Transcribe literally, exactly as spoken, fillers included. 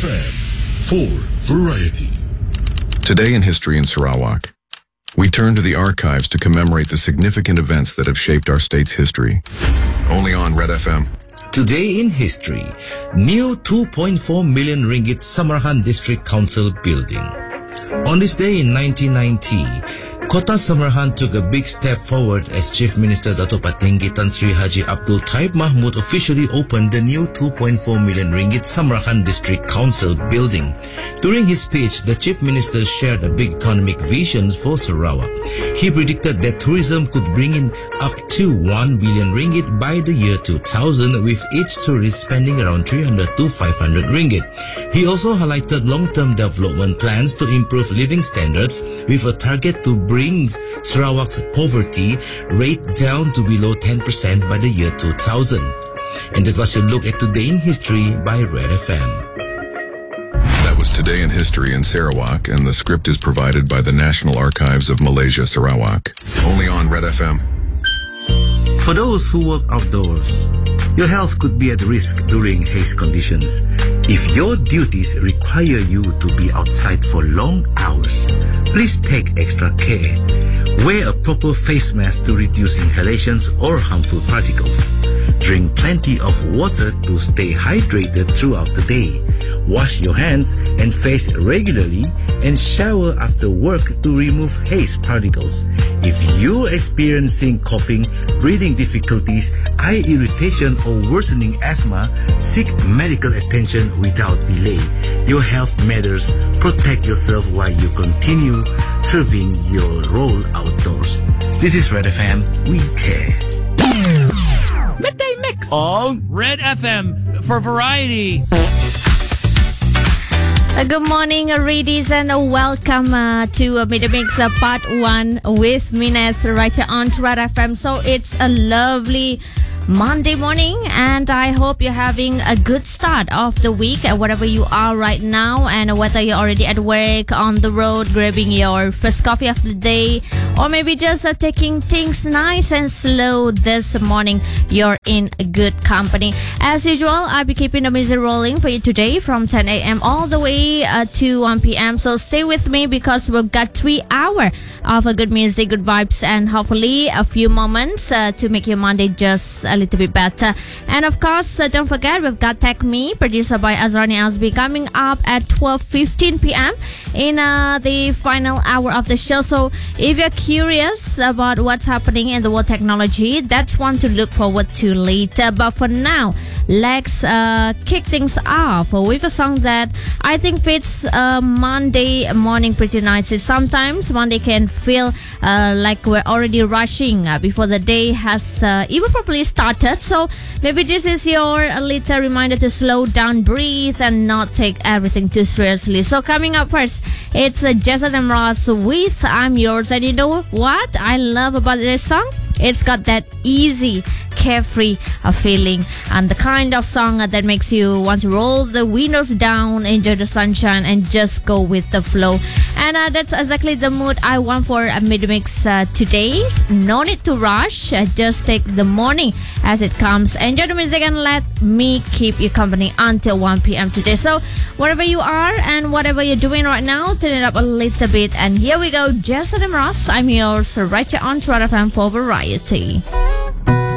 F M for variety. Today in History in Sarawak, we turn to the archives to commemorate the significant events that have shaped our state's history. Only on Red F M. Today in History, new two point four million ringgit Samarahan District Council building. On this day in nineteen ninety, Kota Samarahan took a big step forward as Chief Minister Dato' Patinggi Tan Sri Haji Abdul Taib Mahmud officially opened the new two point four million ringgit Samarahan District Council building. During his speech, the Chief Minister shared a big economic vision for Sarawak. He predicted that tourism could bring in up to one billion ringgit by the year two thousand, with each tourist spending around three hundred to five hundred ringgit. He also highlighted long-term development plans to improve living standards with a target to bring Sarawak's poverty rate down to below ten percent by the year two thousand. And that was your look at Today in History by Red F M. That was Today in History in Sarawak, and the script is provided by the National Archives of Malaysia, Sarawak. Only on Red F M. For those who work outdoors, your health could be at risk during haze conditions. If your duties require you to be outside for long hours, please take extra care. Wear a proper face mask to reduce inhalations or harmful particles. Drink plenty of water to stay hydrated throughout the day. Wash your hands and face regularly and shower after work to remove haze particles. If you're experiencing coughing, breathing difficulties, eye irritation or worsening asthma, seek medical attention without delay. Your health matters. Protect yourself while you continue serving your role outdoors. This is Red F M. We care. Midday Mix on Red F M for variety. Uh, good morning, uh, ladies, and uh, welcome uh, to uh, Midday Mix uh, Part one with Mines right here on Red F M. So it's a lovely Monday morning, and I hope you're having a good start of the week, uh, wherever you are right now, and whether you're already at work, on the road, grabbing your first coffee of the day, or maybe just uh, taking things nice and slow this morning. You're in good company. As usual, I'll be keeping the music rolling for you today from ten a.m. all the way uh, to one p.m. So stay with me because we've got three hours of uh, good music, good vibes, and hopefully a few moments uh, to make your Monday just a little bit better. And of course, uh, don't forget, we've got Tech Me, produced by Azrani Azbi, coming up at twelve fifteen p.m. in uh, the final hour of the show. So if you're curious about what's happening in the world technology, that's one to look forward to later. But for now, let's uh, kick things off with a song that I think fits uh, Monday morning pretty nicely. Sometimes Monday can feel uh, like we're already rushing uh, before the day has uh, even properly started. So maybe this is your uh, little reminder to slow down, breathe, and not take everything too seriously. So coming up first, it's uh, Jason Mraz with I'm Yours. And you know what I love about this song? It's got that easy, carefree uh, feeling, and the kind of song uh, that makes you want to roll the windows down, enjoy the sunshine, and just go with the flow. And uh, that's exactly the mood I want for a mid-mix uh, today. No need to rush, uh, just take the morning as it comes. Enjoy the music and let me keep you company until one p.m. today. So wherever you are and whatever you're doing right now, turn it up a little bit. And here we go, Jason Mraz, I'm Yours, right here on Red F M for variety.